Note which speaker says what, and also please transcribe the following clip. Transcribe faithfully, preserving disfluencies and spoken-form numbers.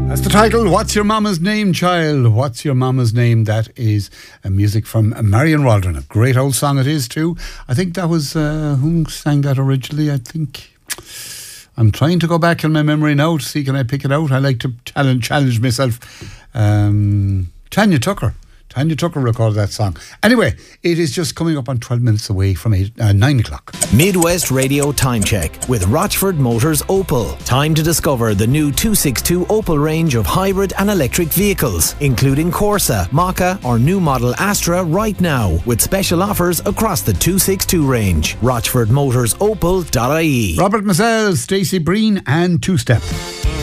Speaker 1: That's the title. What's Your Mama's Name, Child? What's Your Mama's Name? That is uh, music from Marion Waldron. A great old song it is too. I think that was, uh, who sang that originally? I think... I'm trying to go back in my memory now to see can I pick it out. I like to challenge, challenge myself. Um, Tanya Tucker. Tanya Tucker recorded that song. Anyway, it is just coming up on twelve minutes away from eight, uh, nine o'clock.
Speaker 2: Midwest Radio Time Check with Rochford Motors Opel. Time to discover the new two sixty-two Opel range of hybrid and electric vehicles, including Corsa, Maka or new model Astra right now, with special offers across the two sixty-two range. rochford motors opel dot I E.
Speaker 1: Robert Mazzell, Stacey Breen and Two Step.